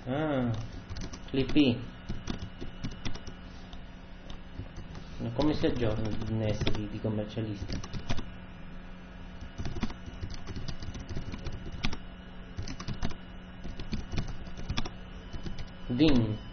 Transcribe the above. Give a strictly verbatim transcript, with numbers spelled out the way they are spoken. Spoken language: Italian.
Ah, Flippy. Ma come si aggiorna il N S di, di commercialista? Din.